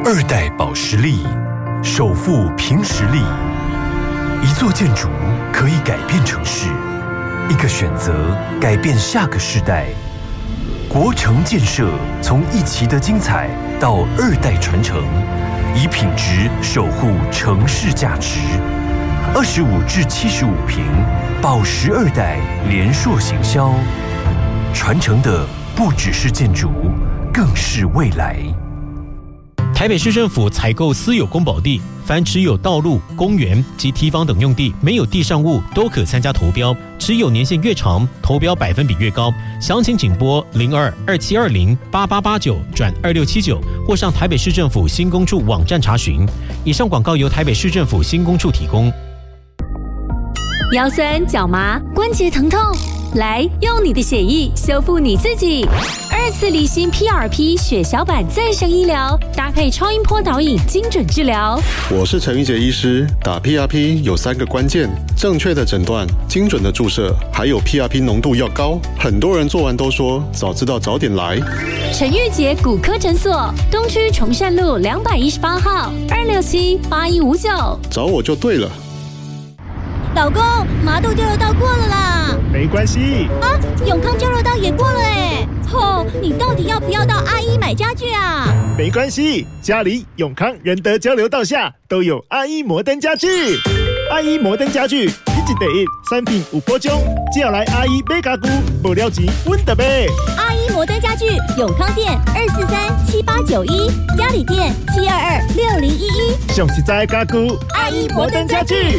二代保实力，守护凭实力。一座建筑可以改变城市，一个选择改变下个世代。国城建设从一期的精彩到二代传承，以品质守护城市价值。25至75坪，保实二代联硕行销，传承的不只是建筑，更是未来。 台北市政府采购私有公保地，凡持有道路、公园及堤防等用地没有地上物都可参加投标，持有年限越长，投标百分比越高。详情请拨02-2720-8889-2679或上台北市政府新工处网站查询。以上广告由台北市政府新工处提供。 腰酸、脚麻、关节疼痛，来用你的血液修复你自己。2次离心 PRP 血小板再生医疗，搭配超音波导引，精准治疗。 我是陈玉杰医师。打 PRP 有3个关键：正确的诊断、精准的注射，还有 PRP 浓度要高。很多人做完都说早知道早点来。 陈玉杰骨科诊所，东区崇善路218号，267-8159， 找我就对了。 老公，麻豆交流道过了啦。 没关系啊，永康交流道也过了哎。你到底要不要到阿一买家具啊？ 没关系，家里永康仁德交流道下都有阿一摩登家具。阿一摩登家具，一季第一，3品5波中，只要来阿一买家具，无了钱稳得买。 阿一摩登家具，永康店243-7891，嘉里店722-6011。 上实在的家具， 阿一摩登家具。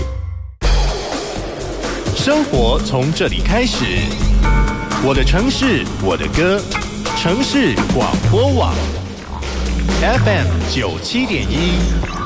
生活从这里开始，我的城市，我的歌，城市广播网 FM 97.1。